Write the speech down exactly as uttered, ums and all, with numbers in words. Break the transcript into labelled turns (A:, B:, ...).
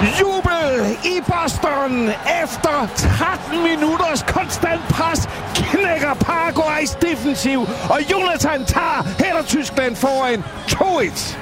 A: Jubel i Boston efter tretten minutters konstant pres knækker Paraguays defensiv, og Jonathan Tah hælder Tyskland foran to et.